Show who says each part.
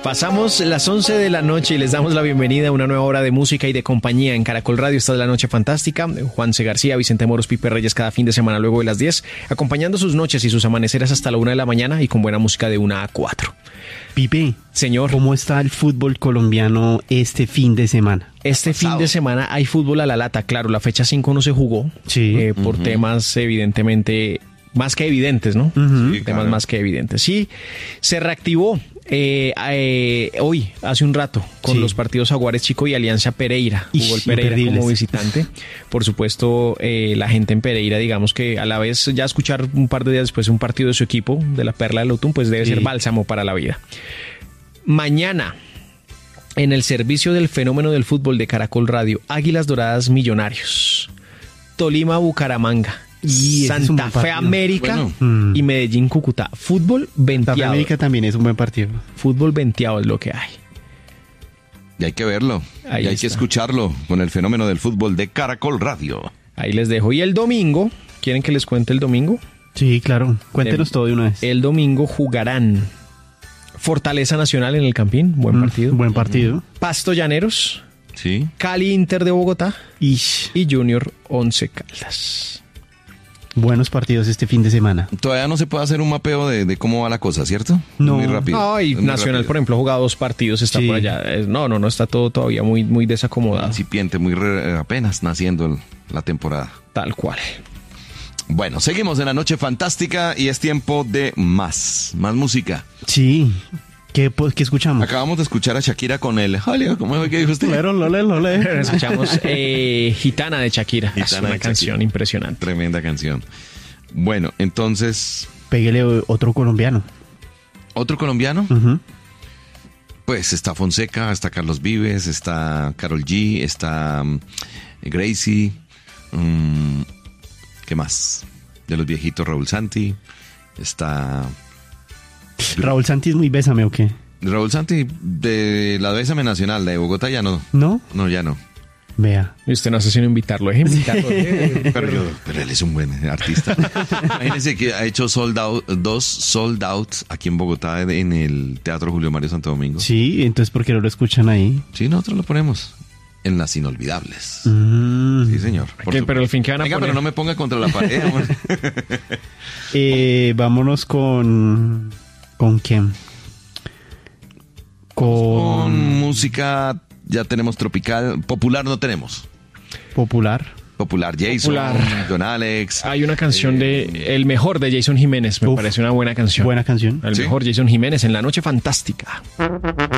Speaker 1: Pasamos las 11 de la noche y les damos la bienvenida a una nueva hora de música y de compañía en Caracol Radio. Esta es La Noche Fantástica. Juanse García, Vicente Moros, Pipe Reyes cada fin de semana luego de las 10, acompañando sus noches y sus amaneceres hasta la 1 de la mañana y con buena música de 1 a 4.
Speaker 2: Pipe,
Speaker 1: señor,
Speaker 2: ¿cómo está el fútbol colombiano este fin de semana?
Speaker 1: Fin de semana hay fútbol a la lata. Claro, la fecha 5 no se jugó,
Speaker 2: sí,
Speaker 1: por temas evidentemente más que evidentes, ¿no?
Speaker 2: Sí,
Speaker 1: temas claro, más que evidentes. Sí, se reactivó hoy, hace un rato, con los partidos Jaguares Chico y Alianza Pereira. Jugó el Pereira como visitante. Por supuesto, la gente en Pereira, digamos que a la vez ya escuchar un par de días después un partido de su equipo, de la Perla del Otún, pues debe ser bálsamo para la vida. Mañana, en el servicio del fenómeno del fútbol de Caracol Radio, Águilas Doradas Millonarios, Tolima Bucaramanga, y Santa Fe América y Medellín Cúcuta. Fútbol venteado.
Speaker 2: Santa Fe América también es un buen partido.
Speaker 1: Fútbol venteado es lo que hay.
Speaker 3: Y hay que verlo. Ahí y hay que escucharlo con el fenómeno del fútbol de Caracol Radio.
Speaker 1: Ahí les dejo. Y el domingo, ¿quieren que les cuente el domingo?
Speaker 2: Sí, claro. Cuéntenos todo de una vez.
Speaker 1: El domingo jugarán Fortaleza Nacional en el Campín. Buen partido.
Speaker 2: Buen partido.
Speaker 1: Pasto Llaneros.
Speaker 3: Sí.
Speaker 1: Cali Inter de Bogotá. Y Junior Once Caldas.
Speaker 2: Buenos partidos este fin de semana.
Speaker 3: Todavía no se puede hacer un mapeo de cómo va la cosa, ¿cierto?
Speaker 2: No.
Speaker 3: Muy rápido.
Speaker 1: No, y Nacional, rápido, por ejemplo, ha jugado 2 partidos, está por allá. No, está todo todavía muy desacomodado.
Speaker 3: Incipiente, apenas naciendo la temporada.
Speaker 1: Tal cual.
Speaker 3: Bueno, seguimos en La Noche Fantástica y es tiempo de más música.
Speaker 2: Sí. ¿Qué escuchamos?
Speaker 3: Acabamos de escuchar a Shakira con el... ¿Cómo fue que dijo usted?
Speaker 1: Lole. Escuchamos Gitana de Shakira. Es una canción impresionante.
Speaker 3: Tremenda canción. Bueno, entonces...
Speaker 2: Péguele otro colombiano.
Speaker 3: ¿Otro colombiano?
Speaker 2: Uh-huh.
Speaker 3: Pues está Fonseca, está Carlos Vives, está Karol G, está Gracie. ¿Qué más? De los viejitos, Raúl Santi. Está...
Speaker 2: ¿Raúl Santi es muy bésame o qué?
Speaker 3: Raúl Santi de la Bésame Nacional, la de Bogotá ya no.
Speaker 2: ¿No?
Speaker 3: No, ya no.
Speaker 2: Vea.
Speaker 1: Y usted no hace sino invitarlo,
Speaker 3: Pero él es un buen artista. Imagínense que ha hecho 2 sold out aquí en Bogotá en el Teatro Julio Mario Santo Domingo.
Speaker 2: Sí, entonces ¿por qué no lo escuchan ahí?
Speaker 3: Sí, nosotros lo ponemos en Las Inolvidables. Sí, señor.
Speaker 1: Pero al fin que van a poner...
Speaker 3: pero no me ponga contra la pared.
Speaker 2: Vámonos con... ¿Con quién?
Speaker 3: Con música, ya tenemos tropical. Popular no tenemos.
Speaker 2: Popular,
Speaker 3: Jason, Don Alex.
Speaker 1: Hay una canción el mejor de Jason Jiménez, me parece una buena canción.
Speaker 2: Buena canción.
Speaker 1: El mejor Jason Jiménez en La Noche Fantástica.